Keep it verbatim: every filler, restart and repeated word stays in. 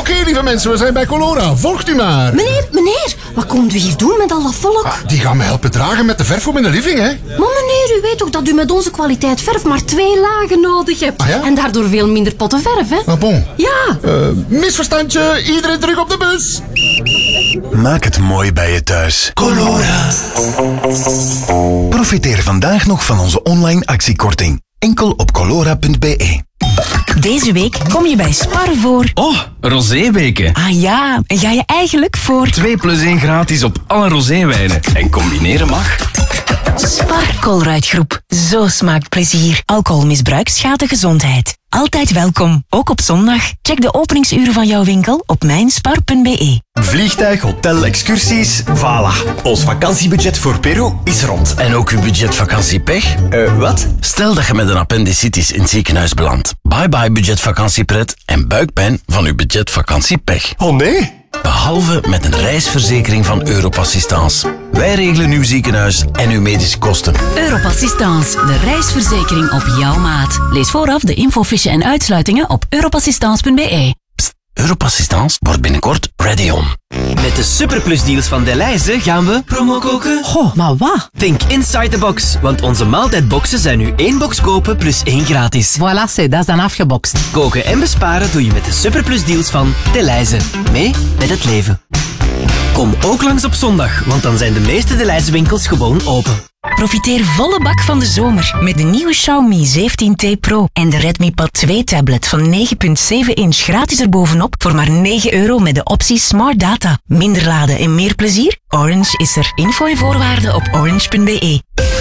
Oké, okay, lieve mensen, we zijn bij Colora. Volgt u maar. Meneer, meneer, wat komt u hier doen met al dat volk? Ah, die gaan me helpen dragen met de verf voor mijn living, hè. Maar meneer, u weet toch dat u met onze kwaliteit verf maar twee lagen nodig hebt? Ah, ja? En daardoor veel minder potten verf, hè? Ah, bon. Ja. Uh, misverstandje, iedereen terug op de bus. Maak het mooi bij je thuis. Colora. Profiteer vandaag nog van onze online actiekorting. Enkel op colora punt b e. Deze week kom je bij Spar voor... Oh, roséweken. Ah ja, en ga je eigenlijk voor... twee plus één gratis op alle roséwijnen. En combineren mag. Spar Colruyt-groep. Zo smaakt plezier. Alcoholmisbruik schaadt de gezondheid. Altijd welkom, ook op zondag. Check de openingsuren van jouw winkel op mijnspar punt b e. Vliegtuig, hotel, excursies, voilà. Ons vakantiebudget voor Peru is rond. En ook uw budget vakantiepech? Uh, wat? Stel dat je met een appendicitis in het ziekenhuis belandt. Bye bye budget vakantiepret en buikpijn van uw budget vakantiepech. Oh nee? Behalve met een reisverzekering van Europassistance. Wij regelen uw ziekenhuis en uw medische kosten. Europassistance, de reisverzekering op jouw maat. Lees vooraf de infofiche en uitsluitingen op europassistance punt b e. Pst, Europassistance wordt binnenkort ready on. Met de superplusdeals van Delhaize gaan we promo koken. Goh, maar wat? Think inside the box, want onze maaltijdboxen zijn nu één box kopen plus één gratis. Voilà, c'est, dat is dan afgebokst. Koken en besparen doe je met de superplusdeals van Delhaize. Mee met het leven. Kom ook langs op zondag, want dan zijn de meeste Delhaize winkels gewoon open. Profiteer volle bak van de zomer met de nieuwe Xiaomi zeventien T Pro en de Redmi Pad twee tablet van negen komma zeven inch gratis erbovenop voor maar negen euro met de optie Smart Data. Minder laden en meer plezier? Orange is er. Info en voorwaarden op orange punt b e.